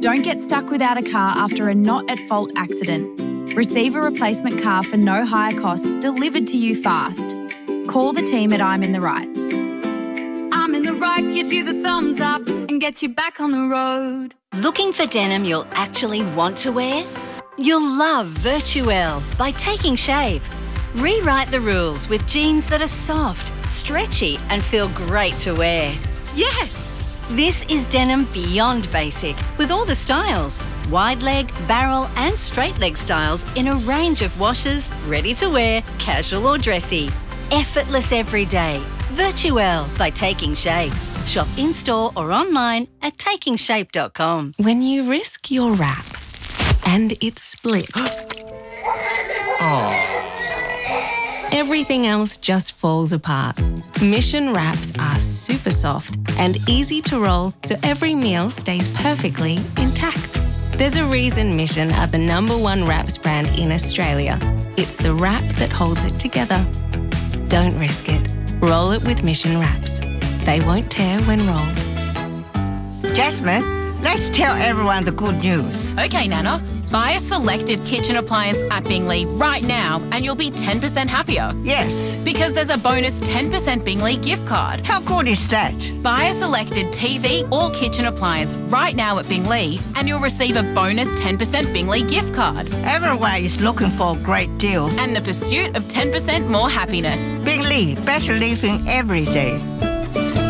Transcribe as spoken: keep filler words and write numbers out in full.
Don't get stuck without a car after a not-at-fault accident. Receive a replacement car for no higher cost delivered to you fast. Call the team at I'm in the Right. I'm in the Right gives you the thumbs up and gets you back on the road. Looking for denim you'll actually want to wear? You'll love Virtuelle by Taking Shape. Rewrite the rules with jeans that are soft, stretchy and feel great to wear. Yes! This is denim beyond basic with all the styles. Wide leg, barrel and straight leg styles in a range of washes, ready to wear, casual or dressy. Effortless every day. Virtuelle by Taking Shape. Shop in-store or online at taking shape dot com. When you risk your wrap and it splits, everything else just falls apart. Mission wraps are super soft and easy to roll so every meal stays perfectly intact. There's a reason Mission are the number one wraps brand in Australia. It's the wrap that holds it together. Don't risk it. Roll it with Mission wraps. They won't tear when rolled. Jasmine, let's tell everyone the good news. Okay, Nana. Buy a selected kitchen appliance at Bingley right now and you'll be ten percent happier. Yes. Because there's a bonus ten percent Bingley gift card. How good is that? Buy a selected T V or kitchen appliance right now at Bingley and you'll receive a bonus ten percent Bingley gift card. Everyone is looking for a great deal. And the pursuit of ten percent more happiness. Bingley, better living every day.